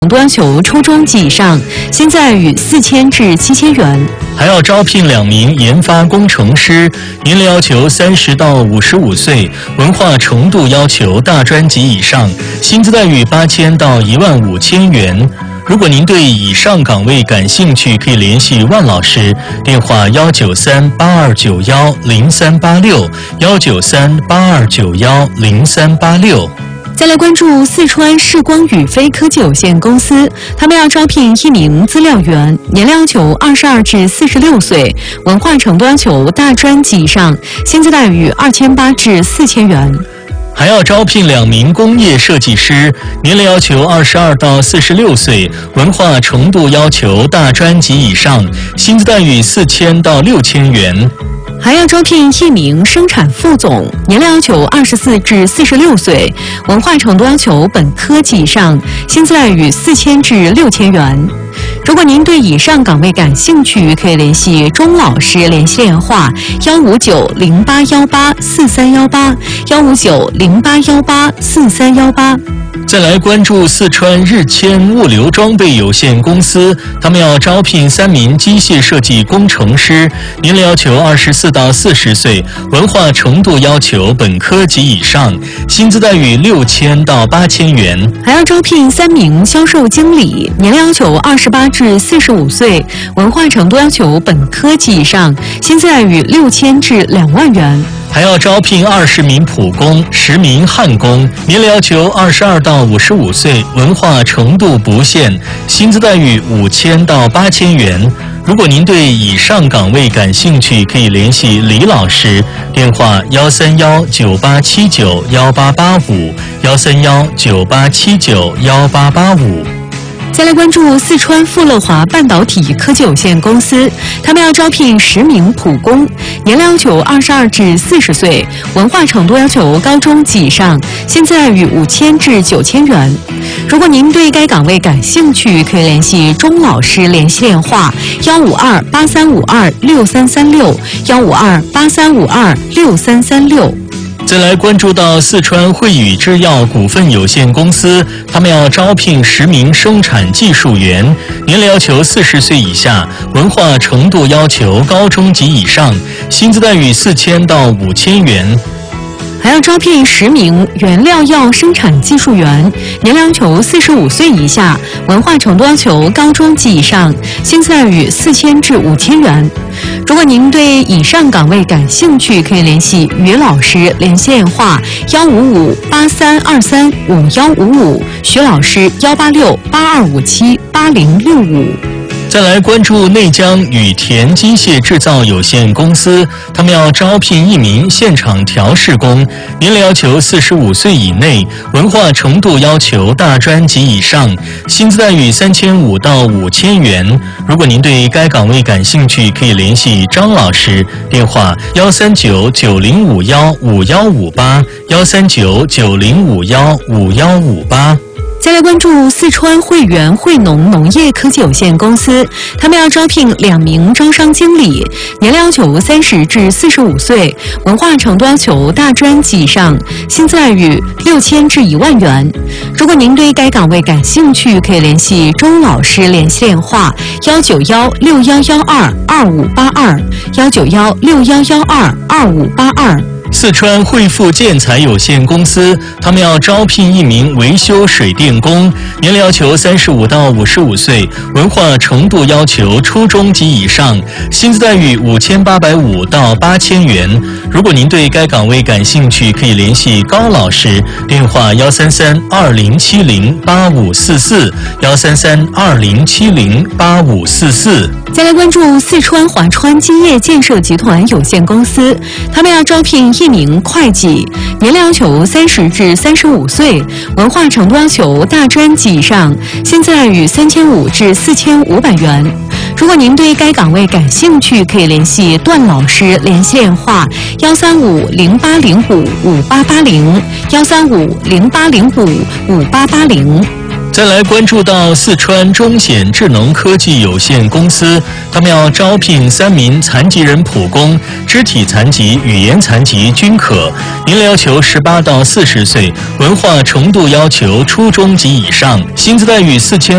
都要求初中及以上，现在与4000至7000元。 还要招聘2名研发工程师，年龄要求30到55岁，文化程度要求大专及以上，薪资待遇8000到15000元。如果您对以上岗位感兴趣，可以联系万老师，电话19382910386，19382910386。 再来关注四川视光宇飞科技有限公司，他们要招聘1名资料员，年龄要求22至46岁，文化程度要求大专及以上，薪资待遇2800至4000元。 还要招聘2名工业设计师，年龄要求22到46岁，文化程度要求大专及以上，薪资待遇4000到6000元。 还要招聘1名生产副总，年龄要求24至46岁，文化程度要求本科及以上，薪资待遇4000至6000元。如果您对以上岗位感兴趣，可以联系钟老师联系电话15908184318，15908184318。 再来关注四川日谦物流装备有限公司，他们要招聘3名机械设计工程师，年龄要求24到40岁，文化程度要求本科及以上，薪资待遇6000到8000元。 还要招聘3名销售经理，年龄要求28至45岁，文化程度要求本科及以上，薪资待遇6000至2万元。 还要招聘20名普工、10名焊工，年龄要求22到55岁，文化程度不限，薪资待遇5000到8000元。如果您对以上岗位感兴趣，可以联系李老师，电话13198791885，13198791885。 再来关注四川富乐华半导体科技有限公司，他们要招聘10名普工，年龄要求22至40岁，文化程度要求高中及以上，薪资待遇5000至9000元。如果您对该岗位感兴趣，可以联系钟老师联系电话15283526336，15283526336。 再来关注到四川汇宇制药股份有限公司，他们要招聘10名生产技术员，年龄要求40岁以下，文化程度要求高中及以上，薪资待遇4000到5000元。 还要招聘10名原料药生产技术员，年龄要求45岁以下，文化程度要求高中及以上，薪资待遇4000至5000元。如果您对以上岗位感兴趣，可以联系于老师联系电话15583235155，徐老师18682578065。 再来关注内江羽田机械制造有限公司，他们要招聘1名现场调试工，年龄要求45岁以内，文化程度要求大专及以上，薪资待遇3500到5000元。如果您对该岗位感兴趣，可以联系张老师，电话13990515158，13990515158。 再来关注四川汇源汇农农业科技有限公司，他们要招聘2名招商经理，年龄要求30至45岁，文化程度要求大专及以上，薪资待遇6000至1万元。如果您对该岗位感兴趣，可以联系钟老师联系电话19161122582，19161122582。 四川汇富建材有限公司，他们要招聘1名维修水电工，年龄要求35到55岁，文化程度要求初中及以上，薪资待遇5850到8000元。如果您对该岗位感兴趣，可以联系高老师，电话13320708544，13320708544。 再来关注四川华川金业建设集团有限公司，他们要招聘1名会计，年龄要求30至35岁，文化程度要求大专及以上，薪资待遇3500至4500元。如果您对该岗位感兴趣，可以联系段老师联系电话13508055880，13508055880。 再来关注到四川中显智能科技有限公司，他们要招聘3名残疾人普工，肢体残疾、语言残疾均可，年龄要求18到40岁，文化程度要求初中及以上，薪资待遇4000